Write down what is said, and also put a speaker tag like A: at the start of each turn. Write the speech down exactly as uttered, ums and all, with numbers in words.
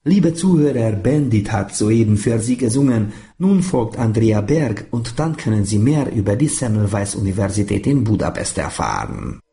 A: Liebe Zuhörer, Bandit hat soeben für Sie gesungen. Nun folgt Andrea Berg und dann können Sie mehr über die Semmelweis Universität in Budapest erfahren.